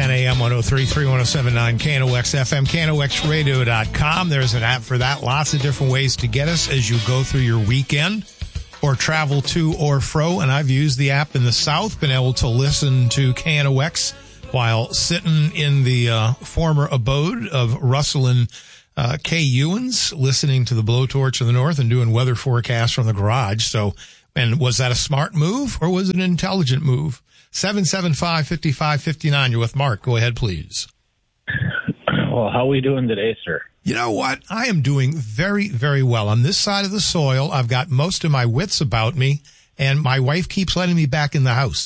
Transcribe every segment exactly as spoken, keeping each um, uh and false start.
ten a.m. one oh three point three, one oh seven point nine K N O X F M, K N O X radio dot com. There's an app for that. Lots of different ways to get us as you go through your weekend or travel to or fro. And I've used the app in the South, been able to listen to K N O X while sitting in the uh, former abode of Russell and uh, Kay Ewens, listening to the blowtorch of the North and doing weather forecasts from the garage. So, and was that a smart move or was it an intelligent move? seven seven five, five five five nine. You're with Mark. Go ahead, please. Well, how are we doing today, sir? You know what? I am doing very, very well. On this side of the soil, I've got most of my wits about me, and my wife keeps letting me back in the house.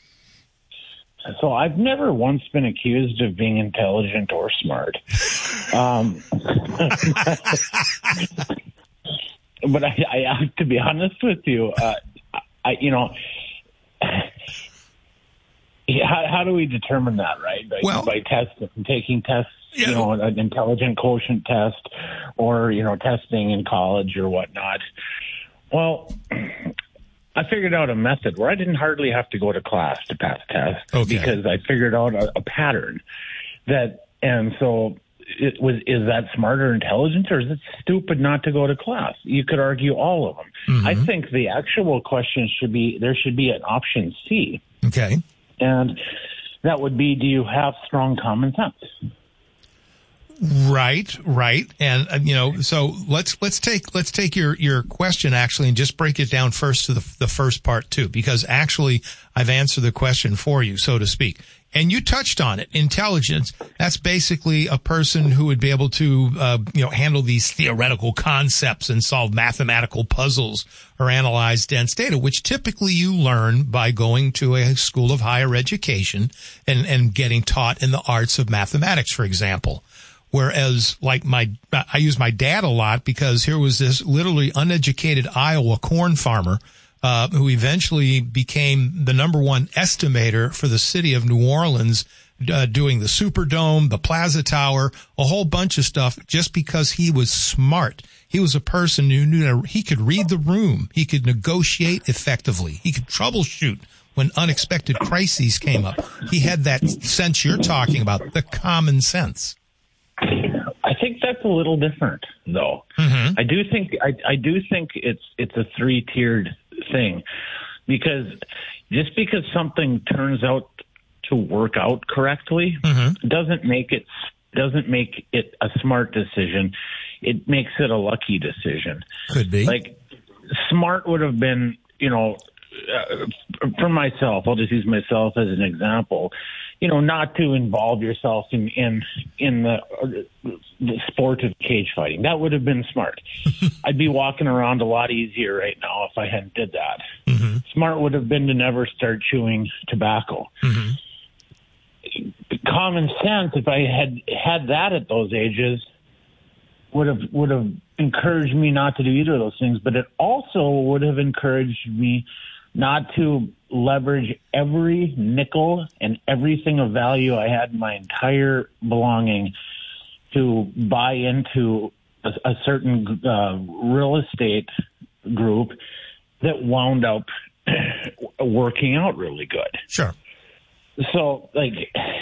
So I've never once been accused of being intelligent or smart. Um, but I, I have to be honest with you. Uh, I, you know, how, how do we determine that, right? By, well, by testing, taking tests, yeah. you know, an intelligent quotient test or, you know, testing in college or whatnot. Well, I figured out a method where I didn't hardly have to go to class to pass the test okay. because I figured out a, a pattern that, and so it was, is that smart or intelligent, or is it stupid not to go to class? You could argue all of them. Mm-hmm. I think the actual question should be, there should be an option C. Okay. And that would be, do you have strong common sense? Right, right. And, uh, you know, so let's, let's take, let's take your, your question actually and just break it down first to the, the first part too, because actually I've answered the question for you, so to speak. And you touched on it. Intelligence, that's basically a person who would be able to, uh, you know, handle these theoretical concepts and solve mathematical puzzles or analyze dense data, which typically you learn by going to a school of higher education and, and getting taught in the arts of mathematics, for example. Whereas, like my, I use my dad a lot because here was this literally uneducated Iowa corn farmer, uh, who eventually became the number one estimator for the city of New Orleans, uh, doing the Superdome, the Plaza Tower, a whole bunch of stuff just because he was smart. He was a person who knew he could read the room. He could negotiate effectively. He could troubleshoot when unexpected crises came up. He had that sense you're talking about, the common sense. I think that's a little different, though. Mm-hmm. I do think I, I do think it's it's a three-tiered thing, because just because something turns out to work out correctly mm-hmm. doesn't make it doesn't make it a smart decision. It makes it a lucky decision. Could be. Like, smart would have been, you know, uh, for myself, I'll just use myself as an example, you know, not to involve yourself in, in, in the, uh, the sport of cage fighting. That would have been smart. I'd be walking around a lot easier right now if I hadn't did that. Mm-hmm. Smart would have been to never start chewing tobacco. Mm-hmm. Common sense, if I had had that at those ages, would have, would have encouraged me not to do either of those things, but it also would have encouraged me not to leverage every nickel and everything of value I had in my entire belonging to buy into a, a certain uh, real estate group that wound up working out really good. Sure. So, like,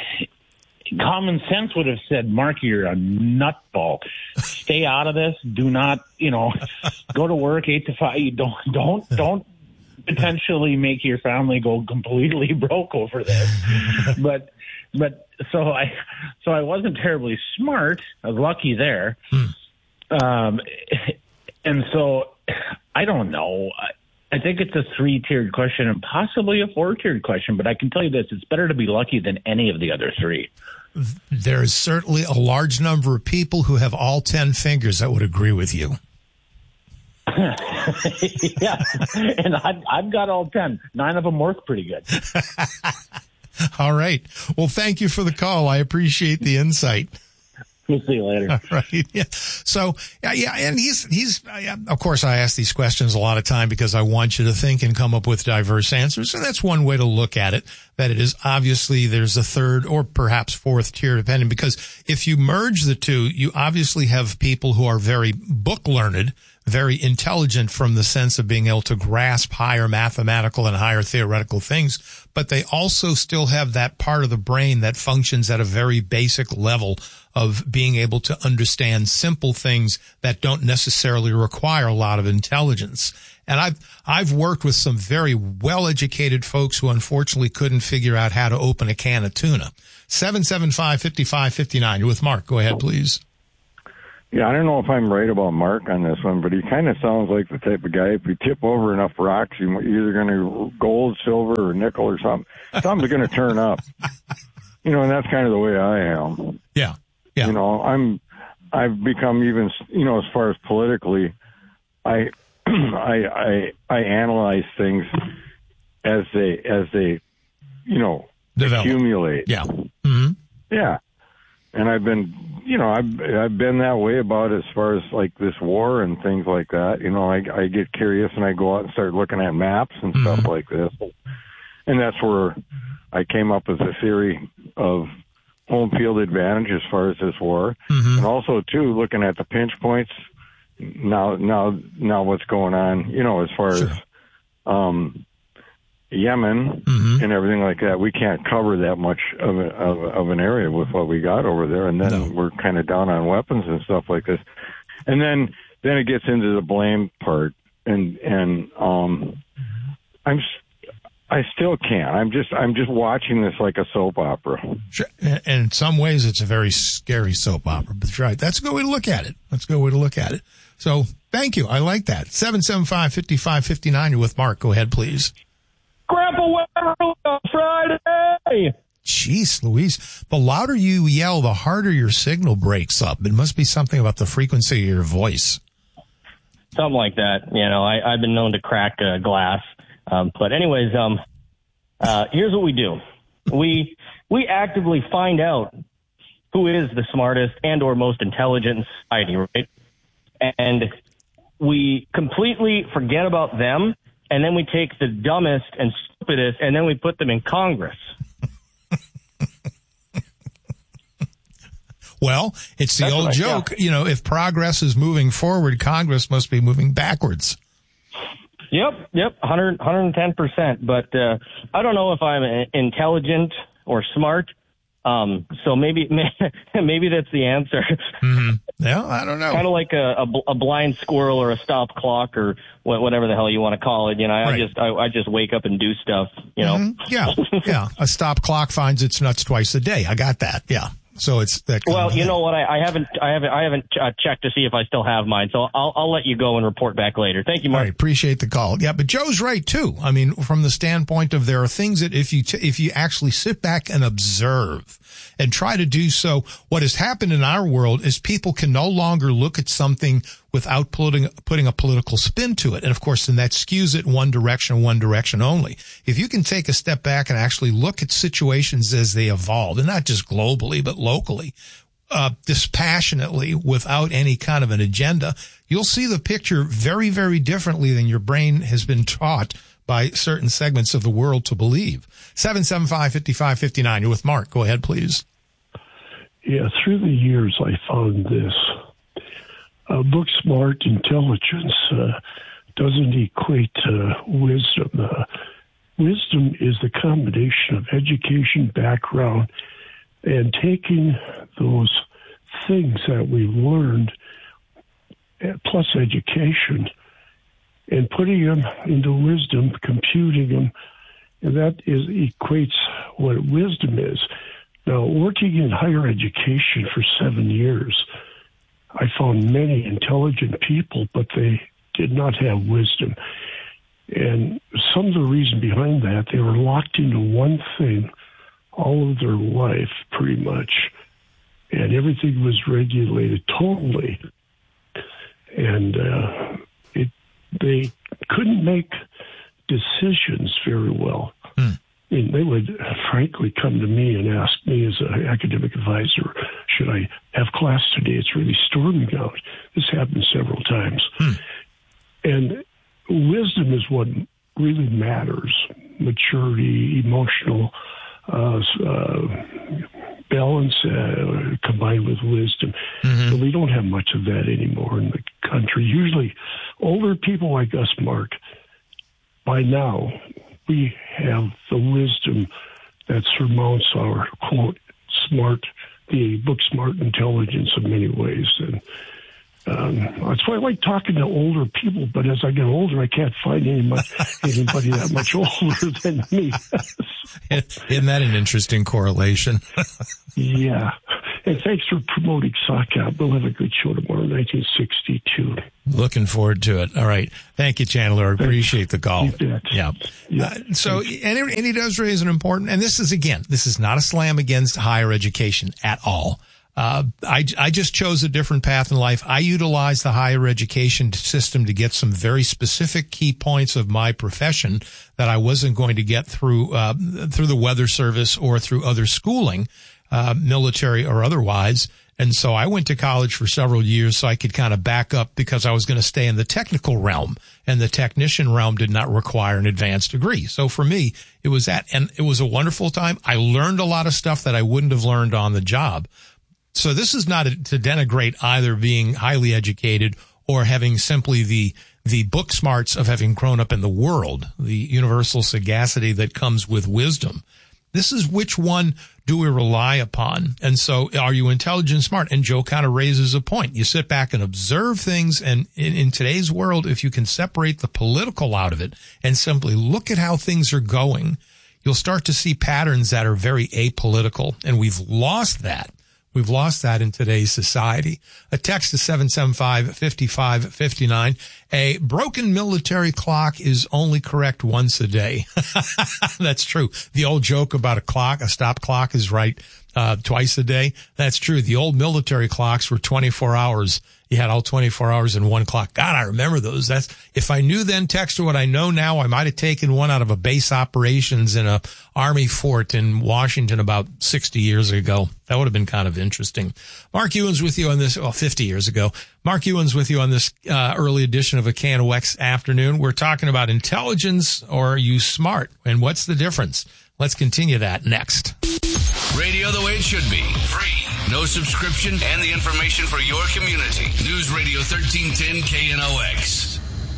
common sense would have said, Mark, you're a nutball. Stay out of this. Do not, you know, go to work eight to five. You don't, don't, don't potentially make your family go completely broke over this. But, but so I, so I wasn't terribly smart. I was lucky there. Hmm. Um, and so I don't know. I, I think it's a three-tiered question and possibly a four-tiered question, but I can tell you this, it's better to be lucky than any of the other three. There is certainly a large number of people who have all ten fingers that would agree with you. Yeah, and I've, I've got all ten. Nine of them work pretty good. All right. Well, thank you for the call. I appreciate the insight. We'll see you later. All right. Yeah. So, yeah, yeah. And he's, he's, uh, of course, I ask these questions a lot of time because I want you to think and come up with diverse answers. And that's one way to look at it, that it is obviously there's a third or perhaps fourth tier depending, because if you merge the two, you obviously have people who are very book learned, very intelligent from the sense of being able to grasp higher mathematical and higher theoretical things, but they also still have that part of the brain that functions at a very basic level of being able to understand simple things that don't necessarily require a lot of intelligence. And I've, I've worked with some very well-educated folks who unfortunately couldn't figure out how to open a can of tuna. seven seven five, five five five nine. You're with Mark. Go ahead, please. Yeah, I don't know if I'm right about Mark on this one, but he kind of sounds like the type of guy, if you tip over enough rocks, you're either going to gold, silver, or nickel or something. Something's going to turn up. You know, and that's kind of the way I am. Yeah. Yeah. You know, I'm, I've become even, you know, as far as politically, I, I, I, I analyze things as they, as they, you know, develop. Accumulate. Yeah. Mm-hmm. Yeah. And I've been, you know, I've, I've been that way about as far as like this war and things like that. You know, I, I get curious and I go out and start looking at maps and mm-hmm. stuff like this. And that's where I came up with the theory of home field advantage as far as this war. Mm-hmm. And also too, looking at the pinch points now, now, now what's going on, you know, as far sure. as, um, Yemen mm-hmm. and everything like that, we can't cover that much of, a, of, of an area with what we got over there, and then no. we're kind of down on weapons and stuff like this. And then then it gets into the blame part, and and um, I'm I still can't. I'm just I'm just watching this like a soap opera. Sure. And in some ways, it's a very scary soap opera. But that's right. That's a good way to look at it. That's a good way to look at it. So thank you. I like that. seven seven five, five five five nine. You're with Mark. Go ahead, please. Grandpa Weber on Friday. Jeez Louise. The louder you yell, the harder your signal breaks up. It must be something about the frequency of your voice. Something like that. You know, I, I've been known to crack uh, glass. Um, but anyways, um, uh, here's what we do. We, we actively find out who is the smartest and or most intelligent in society, right? And we completely forget about them. And then we take the dumbest and stupidest, and then we put them in Congress. Well, it's the That's old joke. You know, if progress is moving forward, Congress must be moving backwards. Yep, yep, one hundred, one hundred ten percent. But uh, I don't know if I'm intelligent or smart. Um, so maybe maybe that's the answer. Mm-hmm. Yeah, I don't know. Kind of like a, a, a blind squirrel or a stop clock or whatever the hell you want to call it. You know, I right. just I, I just wake up and do stuff. You know. Mm-hmm. Yeah, yeah. A stop clock finds its nuts twice a day. I got that. Yeah. So it's that. Well, you know what? I, I haven't, I haven't, I haven't uh, checked to see if I still have mine. So I'll, I'll let you go and report back later. Thank you, Mark. All right, appreciate the call. Yeah, but Joe's right too. I mean, from the standpoint of there are things that if you t- if you actually sit back and observe and try to do so, what has happened in our world is people can no longer look at something without putting putting a political spin to it. And of course, then that skews it one direction, one direction only. If you can take a step back and actually look at situations as they evolve, and not just globally, but locally, uh, dispassionately, without any kind of an agenda, you'll see the picture very, very differently than your brain has been taught by certain segments of the world to believe. seven seven five, five five five nine. You're with Mark. Go ahead, please. Yeah, through the years, I found this. Uh, book smart intelligence uh, doesn't equate to wisdom. Uh, wisdom is the combination of education, background, and taking those things that we learned, plus education, and putting them into wisdom, computing them, and that is equates what wisdom is. Now, working in higher education for seven years, I found many intelligent people, but they did not have wisdom. And some of the reason behind that, they were locked into one thing all of their life, pretty much. And everything was regulated totally. And uh, it, they couldn't make decisions very well. Hmm. I mean, they would frankly come to me and ask me as an academic advisor, should I have class today? It's really storming out. This happened several times. Hmm. And wisdom is what really matters. Maturity, emotional uh, uh, balance uh, combined with wisdom. Mm-hmm. But we don't have much of that anymore in the country, usually older people like us, Mark, by now, we have the wisdom that surmounts our, quote, smart, the book smart intelligence in many ways. And um, that's why I like talking to older people, but as I get older, I can't find any much, anybody that much older than me. Isn't that an interesting correlation? Yeah. And thanks for promoting SOCAP. We'll have a good show tomorrow, nineteen sixty-two. Looking forward to it. All right. Thank you, Chandler. I appreciate the call. Yeah. yeah. Uh, so, and, it, and he does raise an important, and this is, again, this is not a slam against higher education at all. Uh, I, I just chose a different path in life. I utilize the higher education system to get some very specific key points of my profession that I wasn't going to get through, uh, through the weather service or through other schooling, uh, military or otherwise. And so I went to college for several years so I could kind of back up because I was going to stay in the technical realm, and the technician realm did not require an advanced degree. So for me, it was that, and it was a wonderful time. I learned a lot of stuff that I wouldn't have learned on the job. So this is not a, to denigrate either being highly educated or having simply the the book smarts of having grown up in the world, the universal sagacity that comes with wisdom. This is which one do we rely upon? And so are you intelligent and smart? And Joe kind of raises a point. You sit back and observe things, and in, in today's world, if you can separate the political out of it and simply look at how things are going, you'll start to see patterns that are very apolitical, and we've lost that. We've lost that in today's society. A text to seven seven five, five five five nine. A broken military clock is only correct once a day. That's true. The old joke about a clock, a stop clock is right uh twice a day. That's true. The old military clocks were twenty-four hours. You had all twenty-four hours in one clock. God, I remember those. That's, if I knew then, Texter, what I know now, I might have taken one out of a base operations in a Army fort in Washington about sixty years ago. That would have been kind of interesting. Mark Ewan's with you on this, well, fifty years ago. Mark Ewan's with you on this uh, early edition of A Can of Wex afternoon. We're talking about intelligence, or are you smart? And what's the difference? Let's continue that next. Radio the way it should be. Free. No subscription, and the information for your community. News Radio thirteen ten K N O X.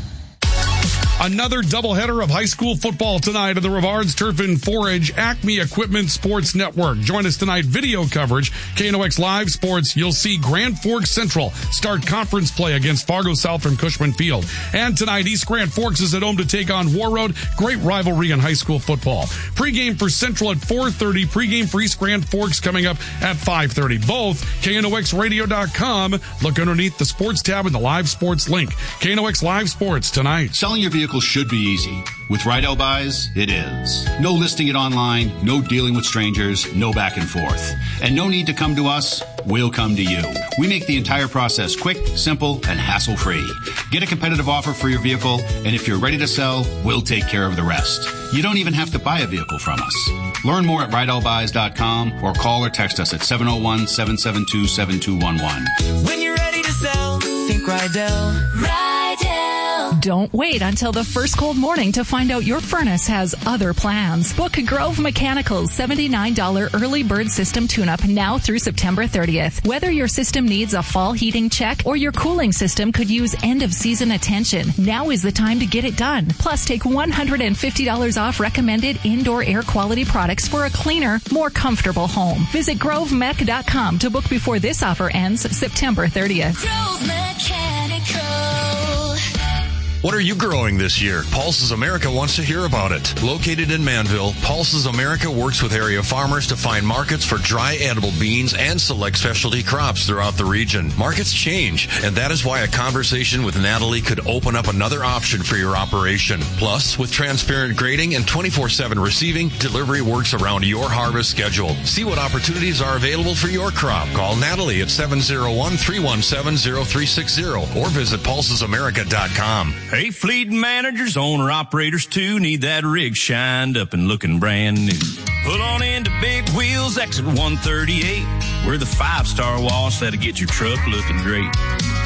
Another doubleheader of high school football tonight at the Rivards Turf and Forage Acme Equipment Sports Network. Join us tonight, video coverage, K N O X Live Sports. You'll see Grand Forks Central start conference play against Fargo South from Cushman Field. And tonight, East Grand Forks is at home to take on War Road. Great rivalry in high school football. Pre-game for Central at four thirty. Pre-game for East Grand Forks coming up at five thirty. Both K N O X radio dot com. Look underneath the sports tab and the live sports link. K N O X Live Sports tonight. Selling your vehicle should be easy. With Rydell Buys, it is. No listing it online, no dealing with strangers, no back and forth. And no need to come to us, we'll come to you. We make the entire process quick, simple, and hassle-free. Get a competitive offer for your vehicle, and if you're ready to sell, we'll take care of the rest. You don't even have to buy a vehicle from us. Learn more at Rydell Buys dot com or call or text us at seven oh one, seven seven two, seven two one one. When you're ready to sell, think Rydell. Rydell. Don't wait until the first cold morning to find out your furnace has other plans. Book Grove Mechanical's seventy-nine dollars early bird system tune-up now through September thirtieth. Whether your system needs a fall heating check or your cooling system could use end-of-season attention, now is the time to get it done. Plus, take one hundred fifty dollars off recommended indoor air quality products for a cleaner, more comfortable home. Visit grove mech dot com to book before this offer ends September thirtieth. Grove Mechanical. What are you growing this year? Pulses America wants to hear about it. Located in Manville, Pulses America works with area farmers to find markets for dry edible beans and select specialty crops throughout the region. Markets change, and that is why a conversation with Natalie could open up another option for your operation. Plus, with transparent grading and twenty-four seven receiving, delivery works around your harvest schedule. See what opportunities are available for your crop. Call Natalie at seven oh one, three one seven, oh three six oh or visit pulses america dot com. Hey, fleet managers, owner-operators too, need that rig shined up and looking brand new. Pull on into Big Wheels, exit one thirty-eight. We're the five-star wash that'll get your truck looking great.